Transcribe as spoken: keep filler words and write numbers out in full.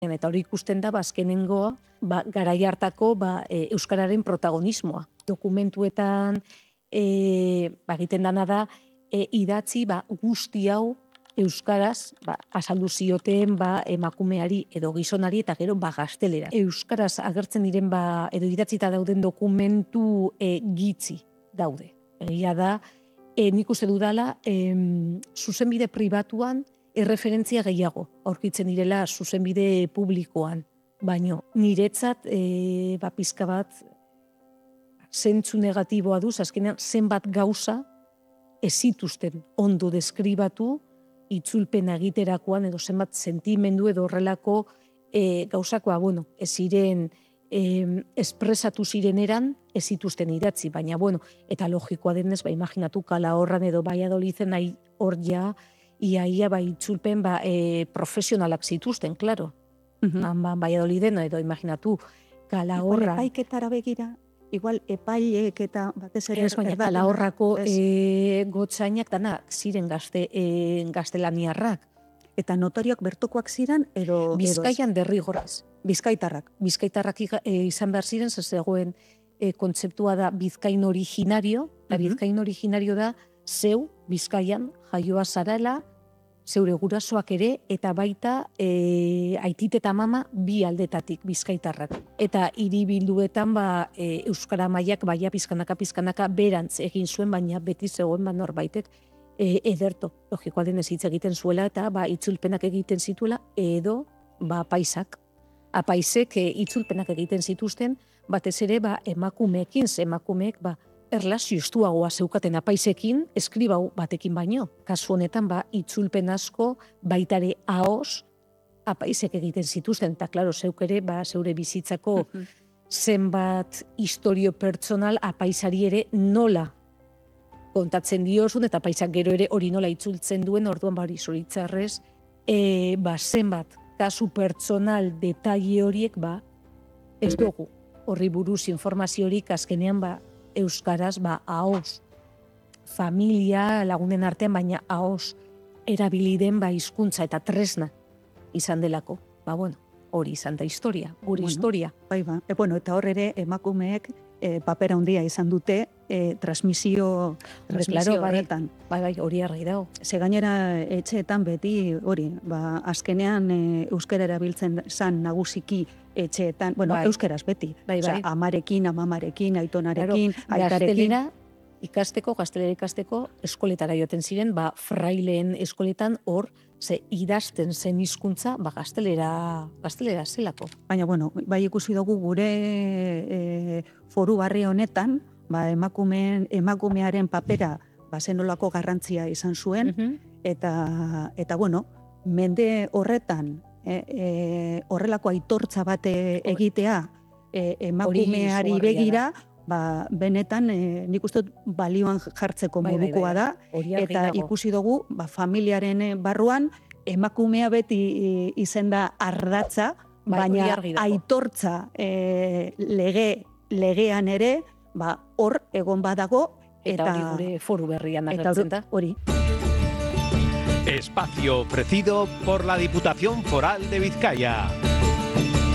Eta hori ikusten da, ba, azkenengoa, ba, garai hartako ba, e, euskararen protagonismoa. Dokumentuetan e, ba, egiten dana da, e, idatzi ba, guzti hau euskaraz ba, azaldu zioten ba, emakumeari edo gizonari eta gero ba, gaztelera. Euskaraz agertzen diren ba, edo idatzita dauden dokumentu e, gitzi daude. Egia da, e, nik uste dudala, e, zuzenbide pribatuan erreferentzia gehiago aurkitzen direla zuzenbide publikoan. Baina niretzat e, ba, pizka bat zentzu negatiboa duz, azkenean zenbat gauza ez zituzten ondo deskribatu itzulpena egiterakoan edo zenbat sentimendu edo horrelako e, gauzakoa, bueno, ez ziren e, espresatu zireneran ez zituzten idatzi, baina bueno, eta logikoa denez, ba, imaginatu Kalahorran edo Valladoliden nahi hor ja, iaia ba, itzulpen ba, e, profesionalak zituzten, klaro. Uh-huh. Ba, Valladoliden edo imaginatu Kalahorra. Epaiketara begira, igual epaileek eta batez ere... Ez, baina Kalahorrako e, gotzainak danak ziren gazte, e, gaztelaniarrak. Eta notarioak bertokoak ziren edo... Bizkaian derrigorrez. Bizkaitarrak. Bizkaitarrak e, izan behar ziren, zegoen e, kontzeptua da bizkain originario, eta uh-huh. bizkain originario da zeu, Bizkaian, jaioa zarela, zeure gurasoak ere, eta baita e, aitit eta mama bi aldetatik bizkaitarrak. Eta hiribilduetan ba, e, euskara mailak baia pizkanaka pizkanaka berantz egin zuen, baina beti zegoen ba, norbaitek e, ederto. Logikoa denez hitz egiten zuela eta ba, itzulpenak egiten zituela edo ba, paisak. Apaisek e, itzulpenak egiten zituzten, batez ere ba, emakumeekin, ze emakumeek ba, erlazio estuagoa zeukaten apaisekin, eskribau batekin baino. Kasu honetan, ba, itzulpen asko, baitare ahoz, apaisek egiten zituzten. Eta, klaro, zeuk ere, ba, zeure bizitzako zenbat historio pertsonal apaisari ere nola kontatzen diozun, eta apaisak gero ere hori nola itzultzen duen, orduan bari zoritzarrez, e, ba, zenbat kasu pertsonal detaile horiek, ba, ez dugu. Horri buruz informaziorik azkenean, ba, euskaraz, ba, ahoz, familia lagunen artean, baina ahoz erabiliden ba, hizkuntza eta tresna izan delako. Ba, bueno, hori izan da historia, gure bueno, historia. Bai, ba. E, bueno, eta hor ere emakumeek e, papera handia izan dute e, transmisio, transmisio claro, horretan. Bai, bai, hori argi dago. Ze gainera etxeetan beti, hori, ba, azkenean e, euskara erabiltzen zan nagusiki etxeetan, bueno, bai. Euskeraz beti. Bai, bai. Osea, amarekin, amamarekin, aitonarekin, claro, aitarekin. Gaztelera ikasteko, gaztelera ikasteko eskoletara joaten ziren, ba, fraileen eskoletan hor, ze idazten zen hizkuntza, ba, gaztelera, gaztelera zelako. Baina, bueno, bai ikusi dugu gure e, foru barri honetan, ba, emakumeen, emakumearen papera ba, zenolako garrantzia izan zuen, uh-huh. eta, eta, bueno, mende horretan, E, e, horrelako aitortza bate egitea e, emakumeari begira, ba, benetan e, nik uste balioan jartzeko bai, modukoa da, bai, bai. Eta ikusi dugu ba, familiaren barruan emakumea beti izen da ardatza, bai, baina aitortza e, lege, legean ere ba, hor egon badago eta, eta hori gure foru berrian agertzen da. Hori. Espacio ofrecido por la Diputación Foral de Vizcaya.